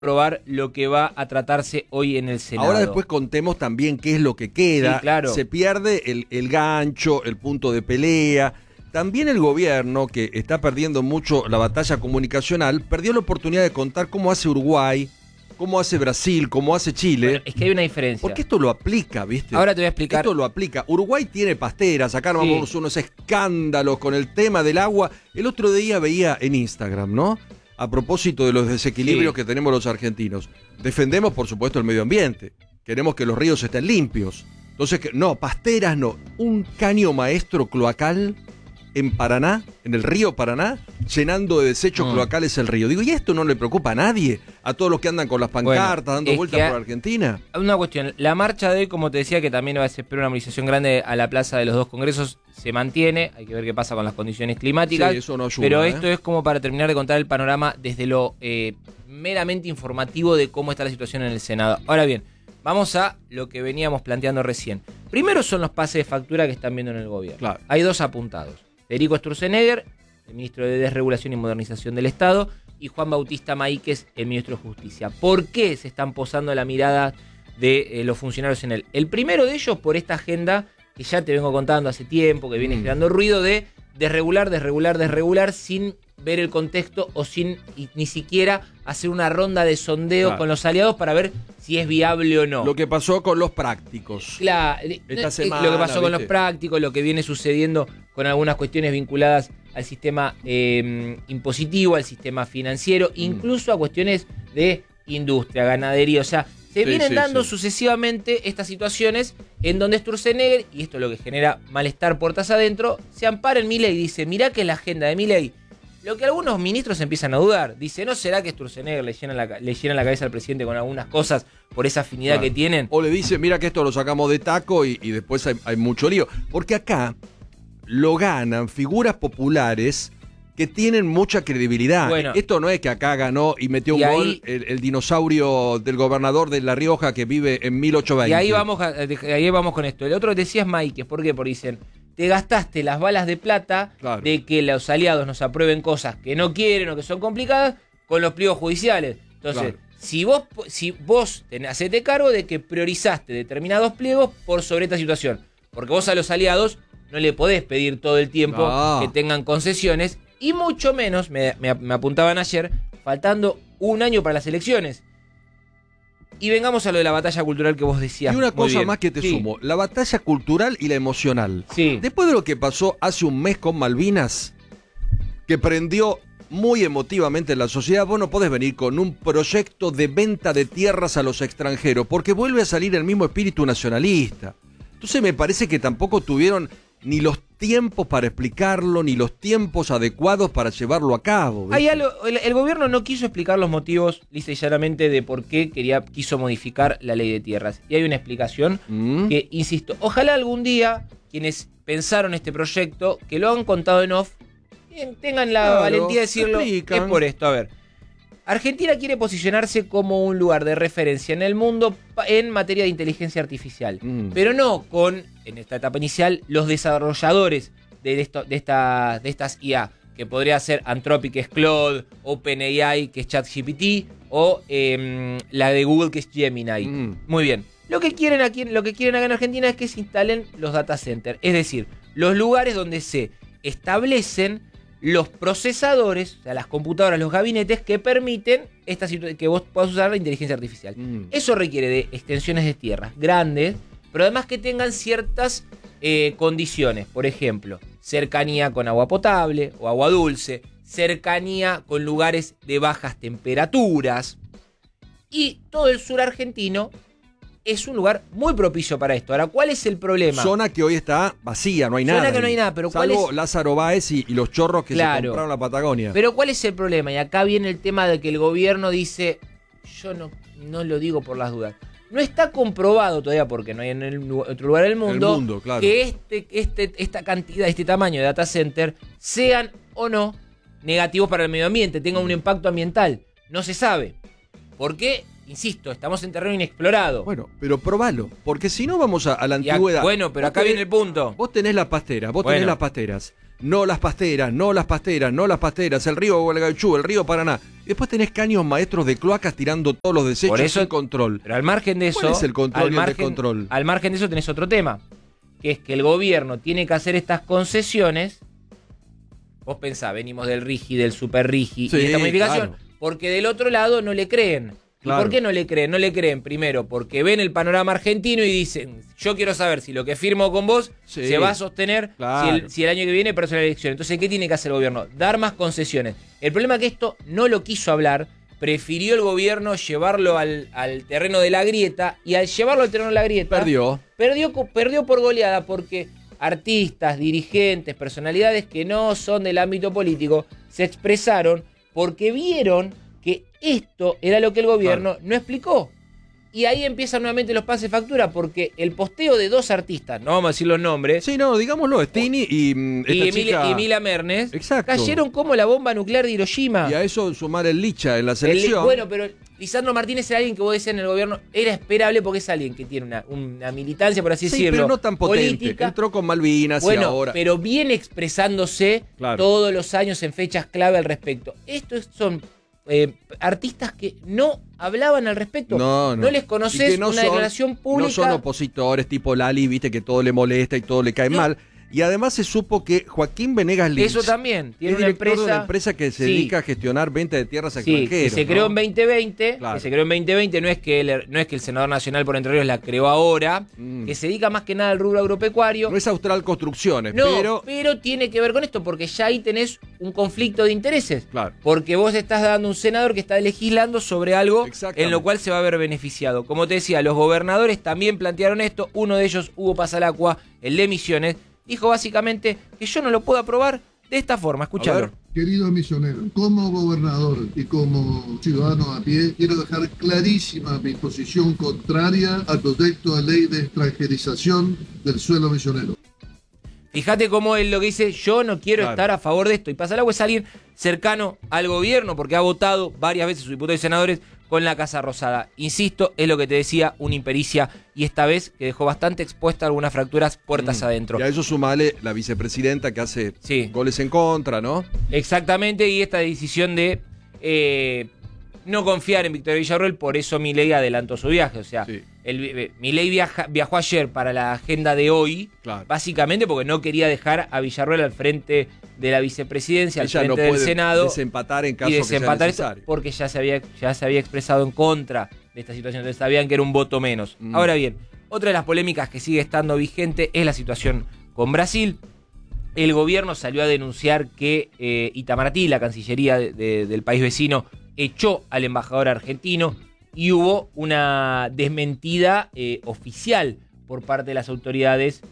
aprobar lo que va a tratarse hoy en el Senado. Ahora después contemos también qué es lo que queda. Sí, claro. Se pierde el gancho, el punto de pelea. También el gobierno, que está perdiendo mucho la batalla comunicacional, perdió la oportunidad de contar cómo hace Uruguay, cómo hace Brasil, cómo hace Chile. Bueno, es que hay una diferencia. Porque esto lo aplica, ¿viste? Ahora te voy a explicar. Esto lo aplica. Uruguay tiene pasteras, acá vamos unos escándalos con el tema del agua. El otro día veía en Instagram, ¿no? A propósito de los desequilibrios que tenemos los argentinos. Defendemos, por supuesto, el medio ambiente. Queremos que los ríos estén limpios. Entonces, no, pasteras no. Un caño maestro cloacal en Paraná, en el río Paraná, llenando de desechos cloacales el río. Digo, ¿y esto no le preocupa a nadie? A todos los que andan con las pancartas, dando vueltas por Argentina. Una cuestión, la marcha de hoy, como te decía, que también va a ser una movilización grande a la plaza de los dos congresos, se mantiene. Hay que ver qué pasa con las condiciones climáticas. Sí, eso no ayuda, pero esto es como para terminar de contar el panorama desde lo meramente informativo de cómo está la situación en el Senado. Ahora bien, vamos a lo que veníamos planteando recién. Primero son los pases de factura que están viendo en el gobierno. Claro. Hay dos apuntados. Federico Sturzenegger, el ministro de Desregulación y Modernización del Estado, y Juan Bautista Maíquez, el ministro de Justicia. ¿Por qué se están posando la mirada de los funcionarios en él? El primero de ellos por esta agenda que ya te vengo contando hace tiempo, que viene generando ruido de desregular, sin ver el contexto o sin ni siquiera hacer una ronda de sondeo con los aliados para ver si es viable o no. Lo que pasó con los prácticos. Esta semana, lo que pasó con los prácticos, lo que viene sucediendo con algunas cuestiones vinculadas al sistema impositivo, al sistema financiero, incluso a cuestiones de industria, ganadería. O sea, se vienen dando sucesivamente estas situaciones en donde Sturzenegger, y esto es lo que genera malestar puertas adentro, se ampara en Milei y dice, mirá que es la agenda de Milei. Lo que algunos ministros empiezan a dudar. Dice, ¿no será que Sturzenegger le llena la cabeza al presidente con algunas cosas por esa afinidad que tienen? O le dice, mira que esto lo sacamos de taco y después hay mucho lío. Porque acá lo ganan figuras populares que tienen mucha credibilidad. Bueno, esto no es que acá ganó y metió un gol el dinosaurio del gobernador de La Rioja que vive en 1820. Y ahí vamos con esto. El otro que decía es Maíquez. ¿Por qué? Porque dicen, te gastaste las balas de plata de que los aliados nos aprueben cosas que no quieren o que son complicadas con los pliegos judiciales. Entonces, si vos hacete cargo de que priorizaste determinados pliegos por sobre esta situación. Porque vos a los aliados no le podés pedir todo el tiempo que tengan concesiones. Y mucho menos, me apuntaban ayer, faltando un año para las elecciones. Y vengamos a lo de la batalla cultural que vos decías. Y una cosa más que te sumo, la batalla cultural y la emocional. Después de lo que pasó hace un mes con Malvinas, que prendió muy emotivamente en la sociedad, vos no podés venir con un proyecto de venta de tierras a los extranjeros, porque vuelve a salir el mismo espíritu nacionalista. Entonces me parece que tampoco tuvieron ni los tiempos para explicarlo, ni los tiempos adecuados para llevarlo a cabo. Hay algo, el gobierno no quiso explicar los motivos, lisa y llanamente, de por qué quiso modificar la ley de tierras. Y hay una explicación que, insisto, ojalá algún día quienes pensaron este proyecto, que lo han contado en off, tengan la valentía de decirlo, es por esto. A ver, Argentina quiere posicionarse como un lugar de referencia en el mundo en materia de inteligencia artificial, pero no con, en esta etapa inicial, los desarrolladores de estas IA, que podría ser Anthropic, que es Claude, OpenAI, que es ChatGPT, o la de Google, que es Gemini. Muy bien. Lo que quieren acá en Argentina es que se instalen los data centers, es decir, los lugares donde se establecen los procesadores, o sea, las computadoras, los gabinetes que permiten que vos puedas usar la inteligencia artificial. Eso requiere de extensiones de tierras grandes, pero además que tengan ciertas condiciones. Por ejemplo, cercanía con agua potable o agua dulce, cercanía con lugares de bajas temperaturas. Y todo el sur argentino es un lugar muy propicio para esto. Ahora, ¿cuál es el problema? Zona que hoy está vacía, no hay nada. Zona que no hay nada, pero ¿cuál es? Salvo Lázaro Báez y los chorros que se compraron la Patagonia. Pero ¿cuál es el problema? Y acá viene el tema de que el gobierno dice, yo no lo digo por las dudas. No está comprobado todavía, porque no hay en otro lugar del mundo, que esta cantidad, este tamaño de data center sean o no negativos para el medio ambiente, tengan un impacto ambiental. No se sabe. ¿Por qué? Insisto, estamos en terreno inexplorado. Bueno, pero probalo, porque si no vamos a la antigüedad. Bueno, pero acá viene el punto. Vos tenés las pasteras, tenés las pasteras. no las pasteras, no las pasteras, no las pasteras, el río Gualeguaychú, el río Paraná. Y después tenés caños maestros de cloacas tirando todos los desechos por eso, sin control. Pero al margen de eso... ¿Cuál es el control y el descontrol? Al margen de eso tenés otro tema, que es que el gobierno tiene que hacer estas concesiones. Vos pensás, venimos del RIGI, del Super RIGI, sí, y de esta modificación, claro. Porque del otro lado no le creen. Claro. ¿Y por qué no le creen? No le creen, primero, porque ven el panorama argentino y dicen, yo quiero saber si lo que firmo con vos se va a sostener claro. si el año que viene perdemos la elección. Entonces, ¿qué tiene que hacer el gobierno? Dar más concesiones. El problema es que esto no lo quiso hablar, prefirió el gobierno llevarlo al terreno de la grieta, y al llevarlo al terreno de la grieta... Perdió por goleada, porque artistas, dirigentes, personalidades que no son del ámbito político se expresaron porque vieron que esto era lo que el gobierno no explicó. Y ahí empiezan nuevamente los pases factura, porque el posteo de dos artistas, no vamos a decir los nombres. Sí, no, digámoslo, Stini y Emilia Mernes, exacto, cayeron como la bomba nuclear de Hiroshima. Y a eso sumar el Licha en la selección. Bueno, pero Lisandro Martínez era alguien que vos decías en el gobierno, era esperable porque es alguien que tiene una militancia, por así decirlo, pero no tan potente. Política. Entró con Malvinas y ahora... pero viene expresándose todos los años en fechas clave al respecto. Estos son... artistas que no hablaban al respecto, no les conoces una declaración pública. No son opositores tipo Lali, viste, que todo le molesta y todo le cae mal. Y además se supo que Joaquín Venegas Lynch, eso también, tiene una empresa que se dedica a gestionar venta de tierras extranjeras. Que se creó en 2020, que se creó en 2020, no es que el senador nacional por Entre Ríos la creó ahora, que se dedica más que nada al rubro agropecuario. No es Austral Construcciones, pero tiene que ver con esto, porque ya ahí tenés un conflicto de intereses. Claro. Porque vos estás dando un senador que está legislando sobre algo en lo cual se va a ver beneficiado. Como te decía, los gobernadores también plantearon esto, uno de ellos, Hugo Pasalacqua, el de Misiones, dijo básicamente que yo no lo puedo aprobar de esta forma. Escuchalo. Querido misionero, como gobernador y como ciudadano a pie, quiero dejar clarísima mi posición contraria al proyecto de ley de extranjerización del suelo misionero. Fíjate cómo él lo que dice, yo no quiero estar a favor de esto. Y Pasalacqua es alguien cercano al gobierno porque ha votado varias veces sus diputados y senadores con la Casa Rosada. Insisto, es lo que te decía, una impericia, y esta vez que dejó bastante expuesta algunas fracturas puertas adentro. Y a eso sumale la vicepresidenta que hace goles en contra, ¿no? Exactamente, y esta decisión de no confiar en Victoria Villarroel, por eso Milei adelantó su viaje. O sea, Milei viajó ayer para la agenda de hoy, básicamente porque no quería dejar a Villarroel al frente de la vicepresidencia, al frente del Senado. Desempatar en caso que sea necesario. Porque ya se había expresado en contra de esta situación, entonces sabían que era un voto menos. Ahora bien, otra de las polémicas que sigue estando vigente es la situación con Brasil. El gobierno salió a denunciar que Itamaraty, la Cancillería del país vecino, echó al embajador argentino, y hubo una desmentida oficial por parte de las autoridades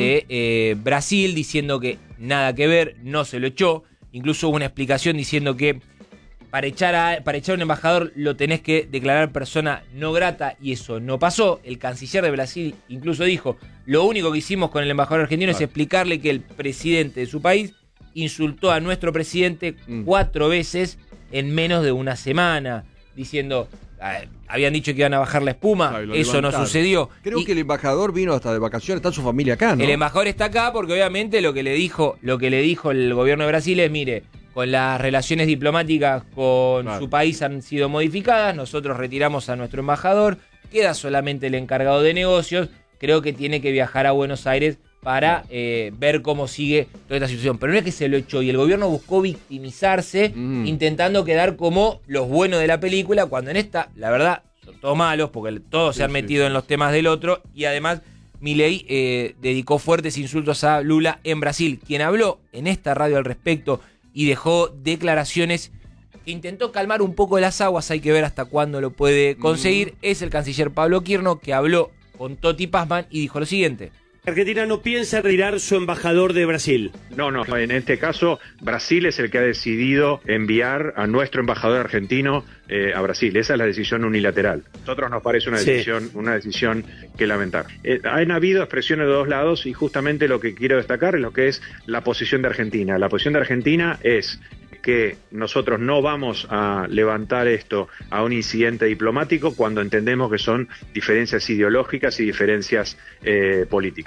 de Brasil, diciendo que nada que ver, no se lo echó. Incluso hubo una explicación diciendo que para echar a un embajador lo tenés que declarar persona no grata, y eso no pasó. El canciller de Brasil incluso dijo, lo único que hicimos con el embajador argentino es explicarle que el presidente de su país insultó a nuestro presidente 4 veces en menos de una semana, diciendo, habían dicho que iban a bajar la espuma, eso no sucedió. Creo que el embajador vino hasta de vacaciones, está su familia acá, ¿no? El embajador está acá porque obviamente lo que le dijo el gobierno de Brasil es, mire, con las relaciones diplomáticas con su país han sido modificadas, nosotros retiramos a nuestro embajador, queda solamente el encargado de negocios, creo que tiene que viajar a Buenos Aires para ver cómo sigue toda esta situación. Pero no es que se lo echó, y el gobierno buscó victimizarse, intentando quedar como los buenos de la película, cuando en esta, la verdad, son todos malos, porque todos se han metido en los temas del otro, y además Milei dedicó fuertes insultos a Lula en Brasil, quien habló en esta radio al respecto y dejó declaraciones que intentó calmar un poco las aguas, hay que ver hasta cuándo lo puede conseguir. Es el canciller Pablo Quirno, que habló con Toti Pazman y dijo lo siguiente. Argentina no piensa retirar su embajador de Brasil. No, en este caso Brasil es el que ha decidido enviar a nuestro embajador argentino a Brasil. Esa es la decisión unilateral. A nosotros nos parece una decisión que lamentar. Han habido expresiones de dos lados, y justamente lo que quiero destacar es lo que es la posición de Argentina. La posición de Argentina es que nosotros no vamos a levantar esto a un incidente diplomático cuando entendemos que son diferencias ideológicas y diferencias políticas.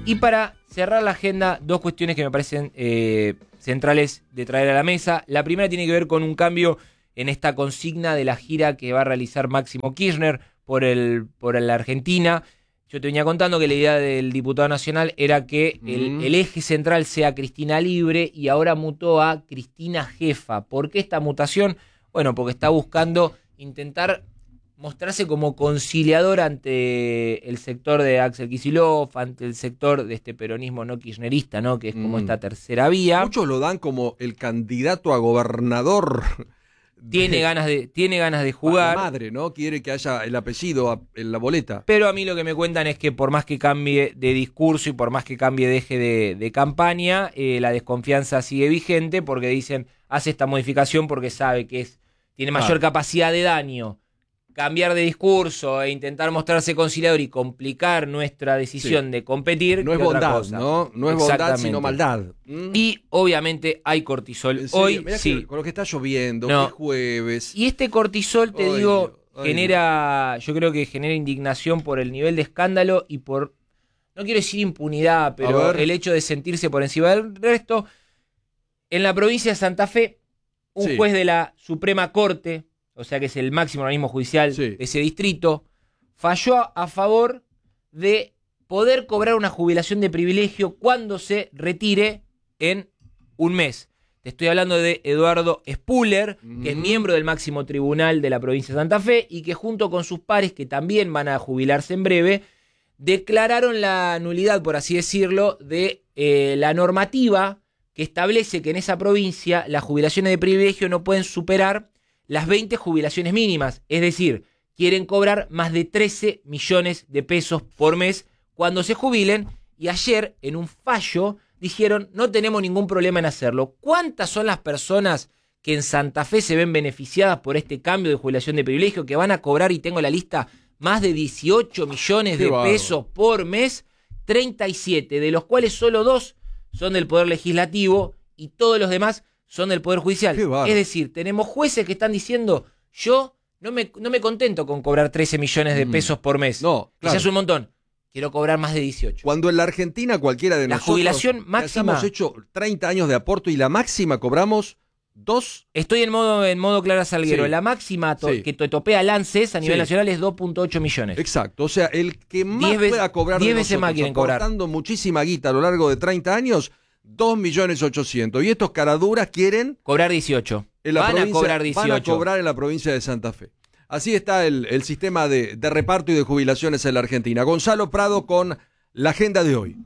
Y para cerrar la agenda, dos cuestiones que me parecen centrales de traer a la mesa. La primera tiene que ver con un cambio en esta consigna de la gira que va a realizar Máximo Kirchner por la Argentina. Yo te venía contando que la idea del diputado nacional era que el eje central sea Cristina Libre y ahora mutó a Cristina Jefa. ¿Por qué esta mutación? Bueno, porque está buscando intentar mostrarse como conciliador ante el sector de Axel Kicillof, ante el sector de este peronismo no kirchnerista, ¿no? Que es como esta tercera vía. Muchos lo dan como el candidato a gobernador. Tiene ganas de jugar. La madre, ¿no? Quiere que haya el apellido en la boleta. Pero a mí lo que me cuentan es que por más que cambie de discurso y por más que cambie de eje de campaña, la desconfianza sigue vigente porque dicen, hace esta modificación porque sabe que tiene mayor capacidad de daño. Cambiar de discurso e intentar mostrarse conciliador y complicar nuestra decisión de competir. No es bondad, ¿no? No es bondad, sino maldad. Y obviamente hay cortisol. Hoy sí. Con lo que está lloviendo, que es jueves. Y este cortisol, yo creo que genera indignación por el nivel de escándalo y por, no quiero decir impunidad, pero el hecho de sentirse por encima del resto. En la provincia de Santa Fe, un juez de la Suprema Corte, o sea que es el máximo organismo judicial de ese distrito, falló a favor de poder cobrar una jubilación de privilegio cuando se retire en un mes. Te estoy hablando de Eduardo Spuller, que es miembro del máximo tribunal de la provincia de Santa Fe y que junto con sus pares, que también van a jubilarse en breve, declararon la nulidad, por así decirlo, de la normativa que establece que en esa provincia las jubilaciones de privilegio no pueden superar las 20 jubilaciones mínimas, es decir, quieren cobrar más de 13 millones de pesos por mes cuando se jubilen, y ayer en un fallo dijeron no tenemos ningún problema en hacerlo. ¿Cuántas son las personas que en Santa Fe se ven beneficiadas por este cambio de jubilación de privilegio, que van a cobrar, y tengo la lista, más de 18 millones de pesos por mes? 37, de los cuales solo 2 son del Poder Legislativo y todos los demás son del Poder Judicial. Es decir, tenemos jueces que están diciendo, yo no me contento con cobrar 13 millones de pesos por mes. No, claro. Ya es un montón. Quiero cobrar más de 18. Cuando en la Argentina cualquiera de nosotros... La jubilación máxima... Hemos hecho 30 años de aporto y la máxima cobramos 2... Estoy en modo Clara Salguero. La máxima que topea Lances a nivel nacional es 2.8 millones. Exacto. O sea, el que más pueda cobrar 10 veces más quieren cobrar. Aportando muchísima guita a lo largo de 30 años... 2.800.000. Y estos caraduras quieren... Cobrar 18. Van a cobrar 18. Van a cobrar en la provincia de Santa Fe. Así está el sistema de reparto y de jubilaciones en la Argentina. Gonzalo Prado con la agenda de hoy.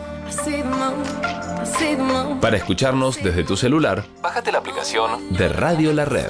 Para escucharnos desde tu celular, bájate la aplicación de Radio La Red.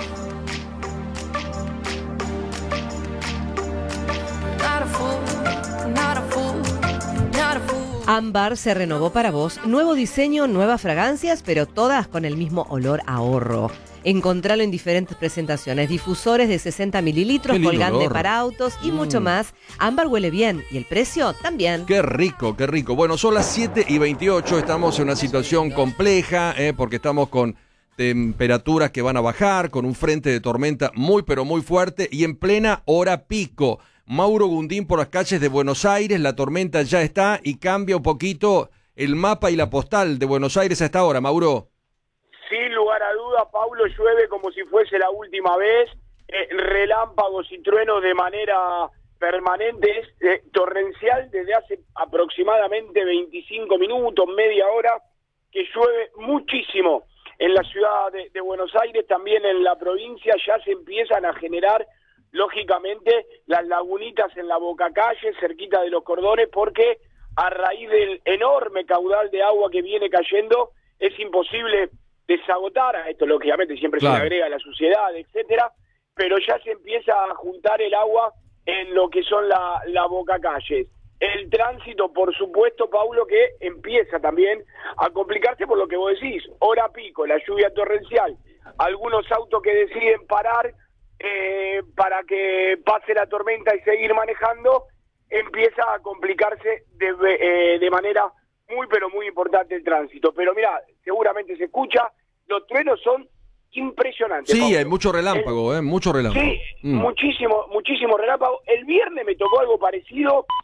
Ámbar se renovó para vos. Nuevo diseño, nuevas fragancias, pero todas con el mismo olor a ahorro. Encontralo en diferentes presentaciones, difusores de 60 mililitros, colgante para autos y mucho más. Ámbar huele bien y el precio también. Qué rico, qué rico. Bueno, son las 7:28, estamos en una situación compleja, porque estamos con temperaturas que van a bajar, con un frente de tormenta muy pero muy fuerte y en plena hora pico. Mauro Gundín por las calles de Buenos Aires, la tormenta ya está y cambia un poquito el mapa y la postal de Buenos Aires a esta hora, Mauro. Sin lugar a dudas, Paulo, llueve como si fuese la última vez, relámpagos y truenos de manera permanente, torrencial desde hace aproximadamente 25 minutos, media hora, que llueve muchísimo en la ciudad de Buenos Aires, también en la provincia ya se empiezan a generar lógicamente las lagunitas en la Bocacalle, cerquita de los cordones, porque a raíz del enorme caudal de agua que viene cayendo, es imposible desagotar, a esto lógicamente siempre se le agrega la suciedad, etcétera, pero ya se empieza a juntar el agua en lo que son la Bocacalle. El tránsito, por supuesto, Paulo, que empieza también a complicarse por lo que vos decís, hora pico, la lluvia torrencial, algunos autos que deciden parar para que pase la tormenta y seguir manejando, empieza a complicarse de manera muy pero muy importante el tránsito. Pero mira, seguramente se escucha, los truenos son impresionantes. Sí, Pablo. hay mucho relámpago, mucho relámpago. Sí, muchísimo relámpago. El viernes me tocó algo parecido,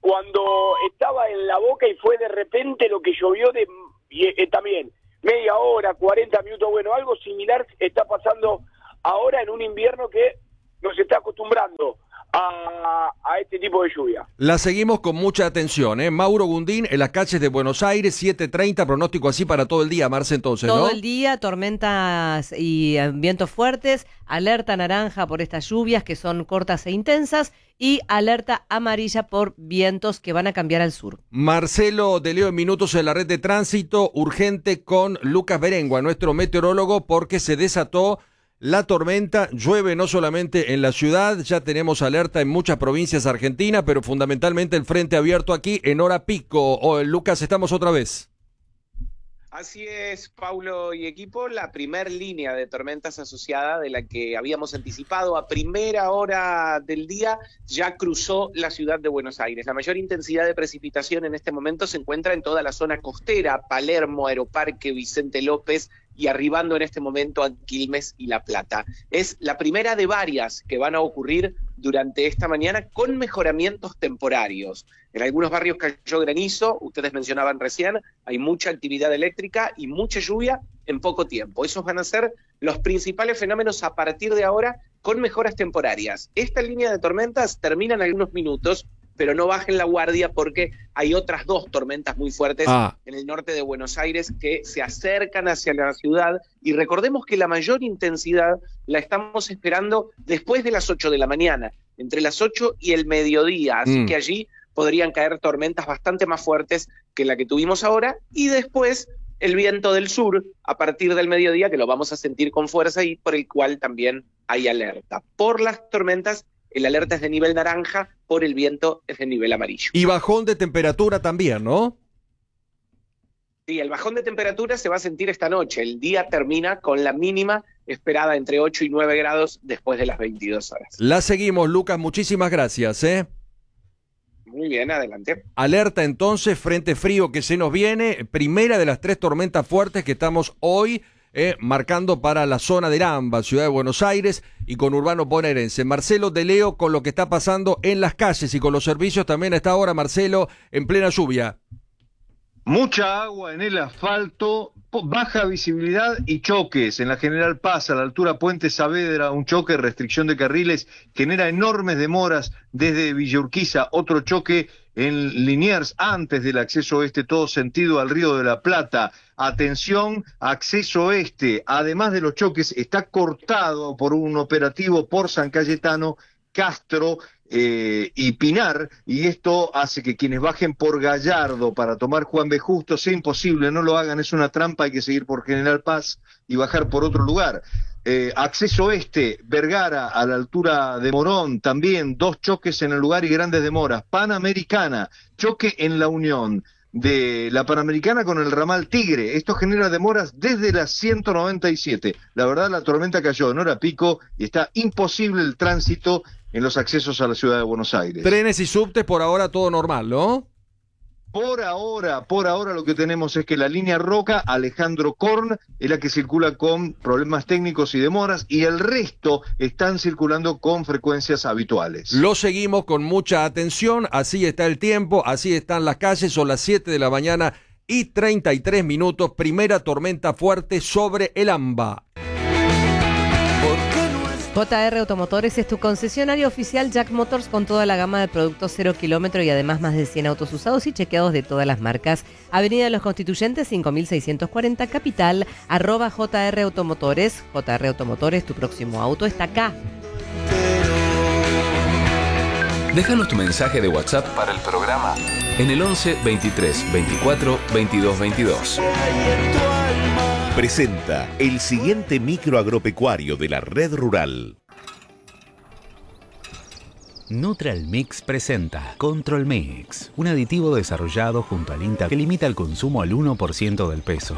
cuando estaba en la boca y fue de repente lo que llovió también media hora, 40 minutos. Bueno, algo similar está pasando ahora en un invierno que nos está acostumbrando a este tipo de lluvia. La seguimos con mucha atención, ¿eh? Mauro Gundín, en las calles de Buenos Aires, 7:30, pronóstico así para todo el día, Marce, entonces, ¿no? Todo el día, tormentas y vientos fuertes, alerta naranja por estas lluvias que son cortas e intensas y alerta amarilla por vientos que van a cambiar al sur. Marcelo de Leo en minutos en la red de tránsito, urgente con Lucas Berengua, nuestro meteorólogo, porque se desató la tormenta. Llueve no solamente en la ciudad, ya tenemos alerta en muchas provincias argentinas, pero fundamentalmente el frente abierto aquí en hora pico. Lucas, estamos otra vez. Así es, Paulo y equipo, la primer línea de tormentas asociada de la que habíamos anticipado a primera hora del día ya cruzó la ciudad de Buenos Aires. La mayor intensidad de precipitación en este momento se encuentra en toda la zona costera, Palermo, Aeroparque, Vicente López y arribando en este momento a Quilmes y La Plata. Es la primera de varias que van a ocurrir durante esta mañana con mejoramientos temporarios. En algunos barrios cayó granizo, ustedes mencionaban recién, hay mucha actividad eléctrica y mucha lluvia en poco tiempo. Esos van a ser los principales fenómenos a partir de ahora con mejoras temporarias. Esta línea de tormentas termina en algunos minutos, pero no bajen la guardia porque hay otras dos tormentas muy fuertes en el norte de Buenos Aires que se acercan hacia la ciudad, y recordemos que la mayor intensidad la estamos esperando después de las 8 de la mañana, entre las 8 y el mediodía, así que allí podrían caer tormentas bastante más fuertes que la que tuvimos ahora, y después el viento del sur a partir del mediodía, que lo vamos a sentir con fuerza y por el cual también hay alerta. Por las tormentas, el alerta es de nivel naranja, por el viento es de nivel amarillo. Y bajón de temperatura también, ¿no? Sí, el bajón de temperatura se va a sentir esta noche. El día termina con la mínima esperada entre 8 y 9 grados después de las 22 horas. La seguimos, Lucas, muchísimas gracias, ¿eh? Muy bien, adelante. Alerta entonces, frente frío que se nos viene, primera de las 3 tormentas fuertes que estamos hoy marcando para la zona de Lamba, ciudad de Buenos Aires, y con urbano bonaerense. Marcelo de Leo con lo que está pasando en las calles y con los servicios también a esta hora, Marcelo, en plena lluvia. Mucha agua en el asfalto, baja visibilidad y choques. En la General Paz, a la altura Puente Saavedra, un choque, restricción de carriles, genera enormes demoras desde Villa Urquiza. Otro choque en Liniers, antes del acceso oeste, todo sentido al Río de la Plata. Atención, acceso oeste, además de los choques, está cortado por un operativo por San Cayetano, Castro y Pinar, y esto hace que quienes bajen por Gallardo para tomar Juan B. Justo sea imposible, no lo hagan, es una trampa, hay que seguir por General Paz y bajar por otro lugar. Acceso este, Vergara, a la altura de Morón, también 2 choques en el lugar y grandes demoras. Panamericana, choque en la unión de la Panamericana con el ramal Tigre. Esto genera demoras desde las 197. La verdad, la tormenta cayó en hora pico y está imposible el tránsito en los accesos a la ciudad de Buenos Aires. Trenes y subtes por ahora todo normal, ¿no? Por ahora lo que tenemos es que la línea Roca, Alejandro Korn, es la que circula con problemas técnicos y demoras, y el resto están circulando con frecuencias habituales. Lo seguimos con mucha atención, así está el tiempo, así están las calles, son las 7 de la mañana y 33 minutos, primera tormenta fuerte sobre el AMBA. JR Automotores es tu concesionario oficial Jack Motors con toda la gama de productos 0 kilómetro y además más de 100 autos usados y chequeados de todas las marcas. Avenida de los Constituyentes 5640 Capital, @JR Automotores. JR Automotores, tu próximo auto está acá. Déjanos tu mensaje de WhatsApp para el programa en el 11 23 24 22 22. Presenta el siguiente micro agropecuario de la red rural. Nutralmix presenta Control Mix, un aditivo desarrollado junto al INTA que limita el consumo al 1% del peso.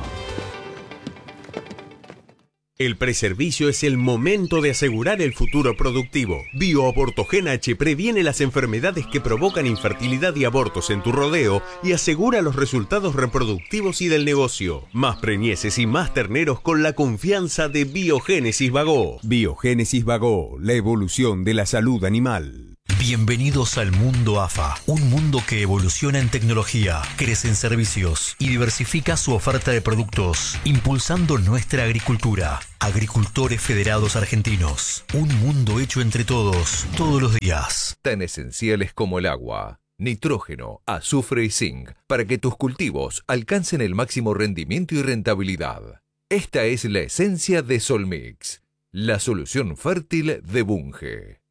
El preservicio es el momento de asegurar el futuro productivo. BioAbortogen H previene las enfermedades que provocan infertilidad y abortos en tu rodeo y asegura los resultados reproductivos y del negocio. Más preñeces y más terneros con la confianza de Biogénesis Bagó. Biogénesis Bagó, la evolución de la salud animal. Bienvenidos al mundo AFA, un mundo que evoluciona en tecnología, crece en servicios y diversifica su oferta de productos, impulsando nuestra agricultura. Agricultores Federados Argentinos, un mundo hecho entre todos, todos los días. Tan esenciales como el agua, nitrógeno, azufre y zinc, para que tus cultivos alcancen el máximo rendimiento y rentabilidad. Esta es la esencia de Solmix, la solución fértil de Bunge.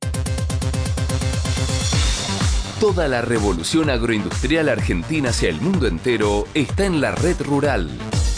Toda la revolución agroindustrial argentina hacia el mundo entero está en la red rural.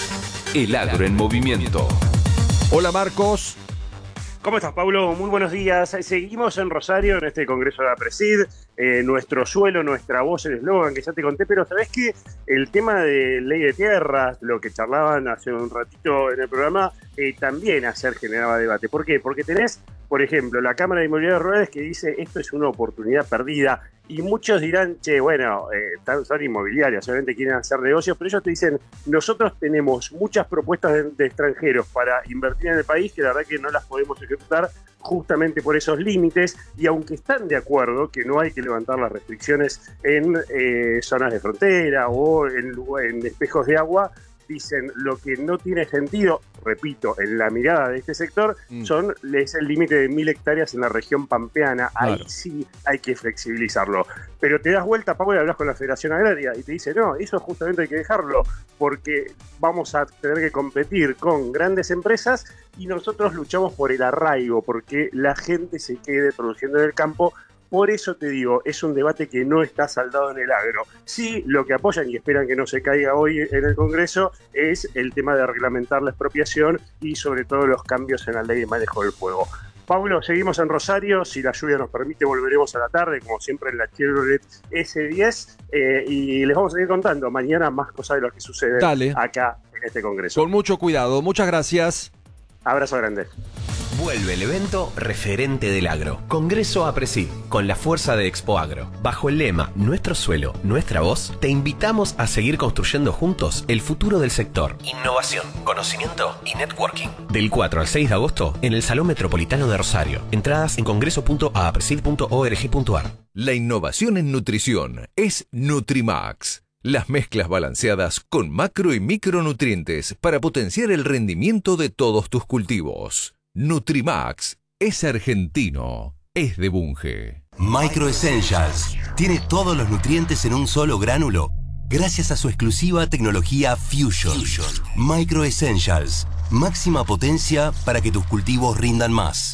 El agro en movimiento. Hola Marcos. ¿Cómo estás, Pablo? Muy buenos días. Seguimos en Rosario, en este congreso de la Presid. Nuestro suelo, nuestra voz, el eslogan que ya te conté, pero ¿sabés qué? El tema de ley de tierras, lo que charlaban hace un ratito en el programa, también ayer generaba debate. ¿Por qué? Porque tenés, por ejemplo, la Cámara de Inmobiliarias Rurales que dice esto es una oportunidad perdida. Y muchos dirán, che, bueno, son inmobiliarias, obviamente quieren hacer negocios, pero ellos te dicen, nosotros tenemos muchas propuestas de extranjeros para invertir en el país que la verdad que no las podemos ejecutar justamente por esos límites, y aunque están de acuerdo que no hay que levantar las restricciones en zonas de frontera o en espejos de agua, dicen lo que no tiene sentido, repito, en la mirada de este sector, es el límite de 1.000 hectáreas en la región pampeana. Claro. Ahí sí hay que flexibilizarlo. Pero te das vuelta, Pablo, y hablas con la Federación Agraria y te dice, no, eso justamente hay que dejarlo, porque vamos a tener que competir con grandes empresas y nosotros luchamos por el arraigo, porque la gente se quede produciendo en el campo. Por eso te digo, es un debate que no está saldado en el agro. Sí, lo que apoyan y esperan que no se caiga hoy en el Congreso es el tema de reglamentar la expropiación y sobre todo los cambios en la ley de manejo del fuego. Pablo, seguimos en Rosario, si la lluvia nos permite volveremos a la tarde, como siempre en la Chevrolet S10, y les vamos a seguir contando mañana más cosas de lo que sucede acá en este Congreso. Con mucho cuidado, muchas gracias. Abrazo grande. Vuelve el evento referente del agro. Congreso APRESID, con la fuerza de Expo Agro. Bajo el lema Nuestro suelo, nuestra voz, te invitamos a seguir construyendo juntos el futuro del sector. Innovación, conocimiento y networking. Del 4 al 6 de agosto en el Salón Metropolitano de Rosario. Entradas en congreso.apresid.org.ar. La innovación en nutrición es Nutrimax. Las mezclas balanceadas con macro y micronutrientes para potenciar el rendimiento de todos tus cultivos. Nutrimax es argentino, es de Bunge. Micro Essentials tiene todos los nutrientes en un solo gránulo gracias a su exclusiva tecnología Fusion. Micro Essentials, máxima potencia para que tus cultivos rindan más.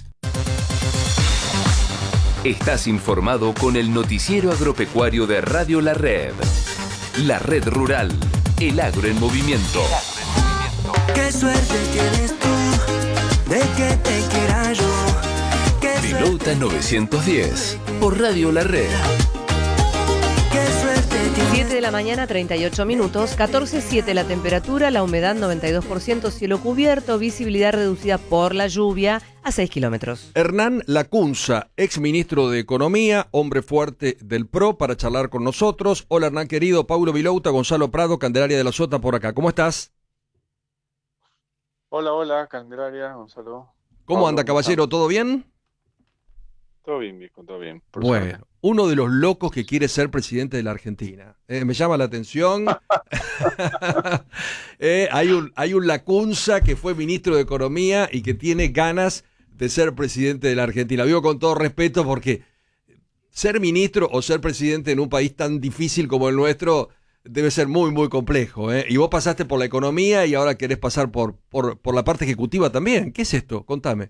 Estás informado con el noticiero agropecuario de Radio La Red. La Red Rural, el agro en movimiento. Qué suerte tienes tú de que te quiera yo. Pilota 910 por Radio La Red. 7 de la mañana, 38 minutos, 14.7 la temperatura, la humedad 92%, cielo cubierto, visibilidad reducida por la lluvia a 6 kilómetros. Hernán Lacunza, exministro de Economía, hombre fuerte del PRO, para charlar con nosotros. Hola Hernán querido, Paulo Vilouta, Gonzalo Prado, Candelaria de la Sota por acá. ¿Cómo estás? Hola, Candelaria, Gonzalo. ¿Cómo Pablo, anda, caballero? ¿Todo bien? Todo bien, viejo, todo bien. Bueno, suerte. Uno de los locos que quiere ser presidente de la Argentina. Me llama la atención. Hay un Lacunza que fue ministro de Economía y que tiene ganas de ser presidente de la Argentina. Lo digo con todo respeto porque ser ministro o ser presidente en un país tan difícil como el nuestro debe ser muy, muy complejo. Y vos pasaste por la economía y ahora querés pasar por la parte ejecutiva también. ¿Qué es esto? Contame.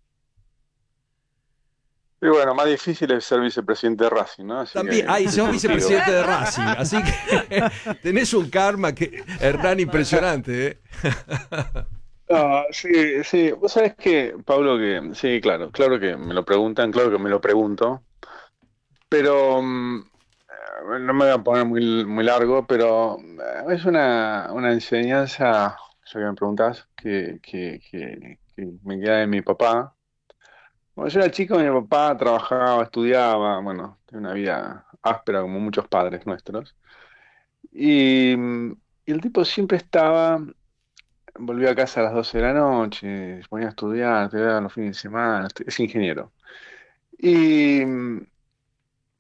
Y bueno, más difícil es ser vicepresidente de Racing, ¿no? Así también, sos vicepresidente de Racing, así que tenés un karma que Hernán impresionante, ¿eh? Sí, vos sabés que, Pablo, que sí, claro que me lo preguntan, claro que me lo pregunto, pero no me voy a poner muy largo, pero es una enseñanza, ya que me preguntás, que me queda de mi papá. Cuando yo era chico, mi papá trabajaba, estudiaba, bueno, tenía una vida áspera como muchos padres nuestros. Y el tipo siempre volvía a casa a las 12 de la noche, se ponía a estudiar los fines de semana, es ingeniero. Y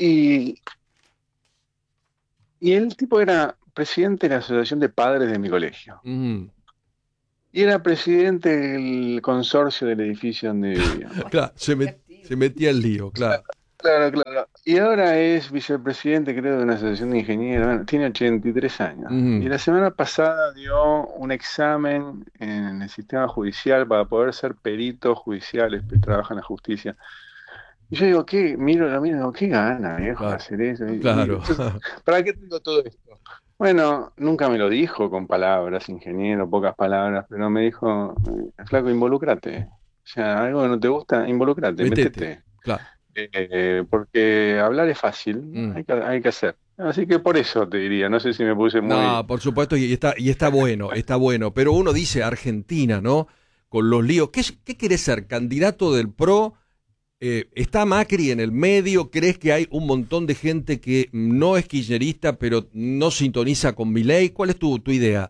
Y el tipo era presidente de la asociación de padres de mi colegio. Y era presidente del consorcio del edificio donde vivía. Claro, se metía el lío, claro. Claro. Y ahora es vicepresidente, creo, de una asociación de ingenieros. Bueno, tiene 83 años. Y la semana pasada dio un examen en el sistema judicial para poder ser perito judicial, trabaja en la justicia. Y yo digo, ¿qué? Lo miro, digo, ¿qué gana, viejo, hacer eso? Claro. Entonces, ¿para qué tengo todo esto? Bueno, nunca me lo dijo con palabras, ingeniero, pocas palabras, pero me dijo, flaco, involúcrate. O sea, algo que no te gusta, involúcrate, métete. Claro. Porque hablar es fácil, hay que hacer. Así que por eso te diría, no sé si me puse muy... No, por supuesto, y está bueno, pero uno dice Argentina, ¿no? Con los líos. ¿Qué querés ser? ¿Candidato del PRO? ¿Está Macri en el medio? ¿Crees que hay un montón de gente que no es kirchnerista, pero no sintoniza con Milei? ¿Cuál es tu idea?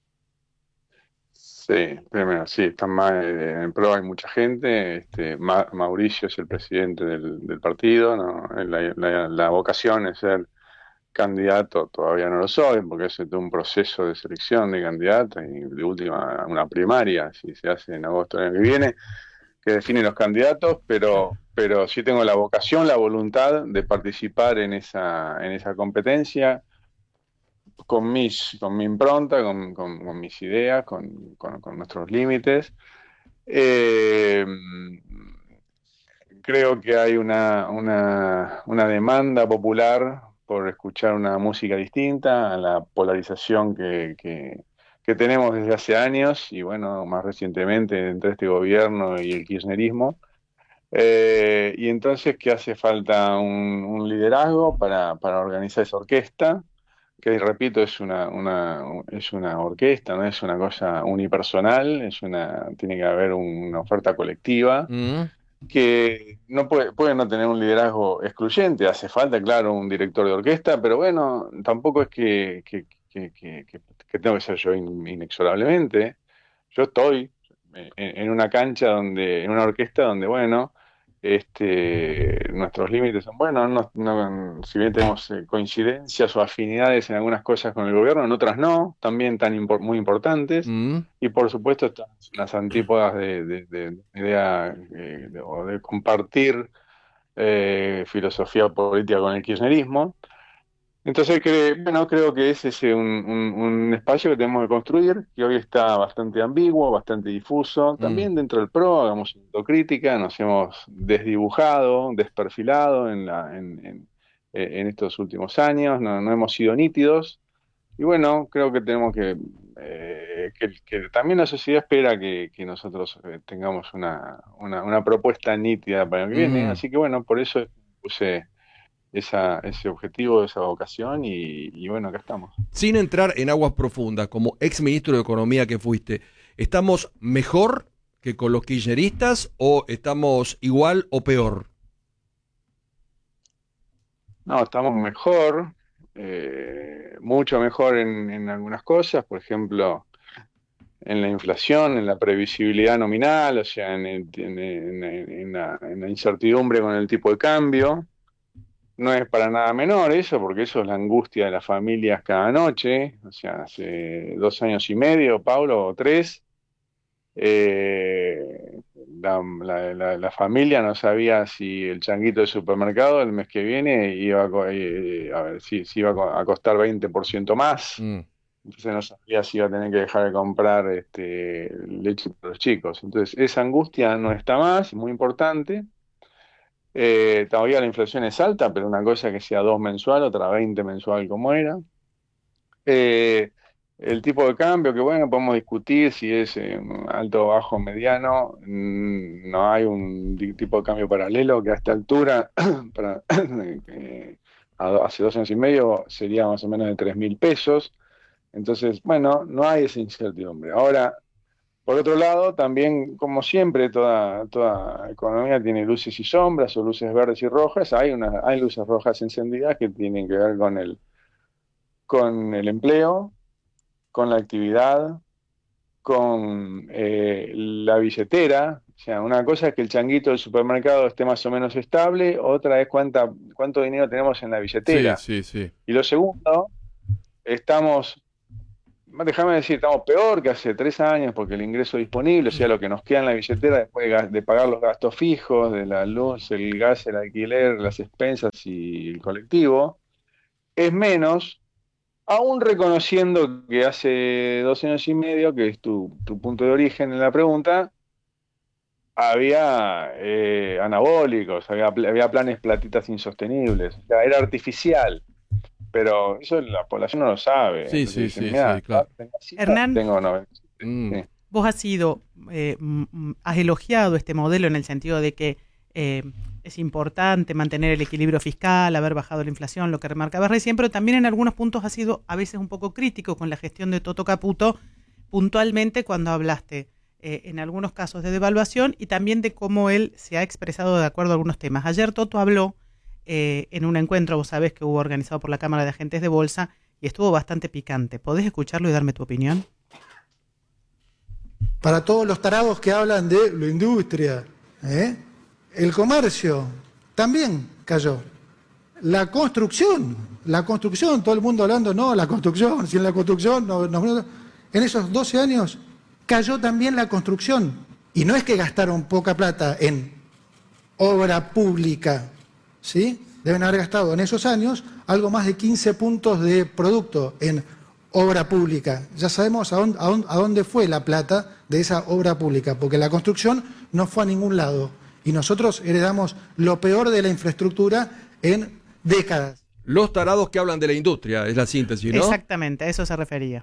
Sí, primero, sí, están más en el PRO, hay mucha gente. Mauricio es el presidente del partido, ¿no? La vocación es ser candidato, todavía no lo soy, porque es todo un proceso de selección de candidatos y de última una primaria, si se hace en agosto del año que viene, que define los candidatos, pero sí tengo la vocación, la voluntad de participar en esa competencia, con mi impronta, con mis ideas, con nuestros límites. Creo que hay una demanda popular por escuchar una música distinta a la polarización que tenemos desde hace años, y bueno, más recientemente entre este gobierno y el kirchnerismo. Y entonces que hace falta un liderazgo para organizar esa orquesta, que repito, es una orquesta, no es una cosa unipersonal, tiene que haber una oferta colectiva, que no puede no tener un liderazgo excluyente. Hace falta, claro, un director de orquesta, pero bueno, tampoco es que tengo que ser yo inexorablemente. Yo estoy en una cancha en una orquesta donde, bueno, nuestros límites son buenos, si bien tenemos coincidencias o afinidades en algunas cosas con el gobierno, en otras no, también muy importantes, y por supuesto están las antípodas de idea o de compartir filosofía política con el kirchnerismo. Entonces, creo que ese es un espacio que tenemos que construir, que hoy está bastante ambiguo, bastante difuso. También dentro del PRO hagamos autocrítica, nos hemos desdibujado, desperfilado en estos últimos años, no hemos sido nítidos. Y bueno, creo que tenemos que también la sociedad espera que nosotros tengamos una propuesta nítida para el año que viene. Así que bueno, por eso puse ese objetivo, esa vocación, y bueno, acá estamos. Sin entrar en aguas profundas, como ex ministro de Economía que fuiste, ¿estamos mejor que con los kirchneristas o estamos igual o peor? No, estamos mejor, mucho mejor en algunas cosas, por ejemplo, en la inflación, en la previsibilidad nominal, o sea, en la incertidumbre con el tipo de cambio. No es para nada menor eso, porque eso es la angustia de las familias cada noche. O sea, hace 2 años y medio, Paulo, o 3, la familia no sabía si el changuito del supermercado el mes que viene iba a costar 20% más. Entonces no sabía si iba a tener que dejar de comprar leche para los chicos. Entonces esa angustia no está más, muy importante. Todavía la inflación es alta, pero una cosa que sea 2 mensual, otra 20 mensual como era. El tipo de cambio, que bueno, podemos discutir si es alto, bajo, mediano. No hay un tipo de cambio paralelo que a esta altura, hace 2 años y medio, sería más o menos de 3.000 pesos. Entonces, bueno, no hay esa incertidumbre. Ahora, por otro lado, también, como siempre, toda economía tiene luces y sombras, o luces verdes y rojas. Hay luces rojas encendidas que tienen que ver con el empleo, con la actividad, con la billetera. O sea, una cosa es que el changuito del supermercado esté más o menos estable, otra es cuánto dinero tenemos en la billetera. Sí. Y lo segundo estamos, déjame decir, estamos peor que hace 3 años porque el ingreso disponible, o sea, lo que nos queda en la billetera después de pagar los gastos fijos, de la luz, el gas, el alquiler, las expensas y el colectivo, es menos, aún reconociendo que hace 2 años y medio, que es tu punto de origen en la pregunta, había anabólicos, había planes platitas insostenibles, o sea, era artificial. Pero eso la población no lo sabe. Sí, Entonces, sí, dicen, sí, claro. Hernán, tengo 90. Sí. vos has elogiado este modelo en el sentido de que es importante mantener el equilibrio fiscal, haber bajado la inflación, lo que remarcabas recién, pero también en algunos puntos has sido a veces un poco crítico con la gestión de Toto Caputo, puntualmente cuando hablaste en algunos casos de devaluación y también de cómo él se ha expresado de acuerdo a algunos temas. Ayer Toto habló en un encuentro, vos sabés, que hubo organizado por la Cámara de Agentes de Bolsa y estuvo bastante picante. ¿Podés escucharlo y darme tu opinión? Para todos los tarados que hablan de la industria, el comercio también cayó. La construcción, todo el mundo hablando, no, la construcción, si en la construcción, en esos 12 años cayó también la construcción. Y no es que gastaron poca plata en obra pública, ¿sí? Deben haber gastado en esos años algo más de 15 puntos de producto en obra pública. Ya sabemos a dónde fue la plata de esa obra pública, porque la construcción no fue a ningún lado. Y nosotros heredamos lo peor de la infraestructura en décadas. Los tarados que hablan de la industria, es la síntesis, ¿no? Exactamente, a eso se refería.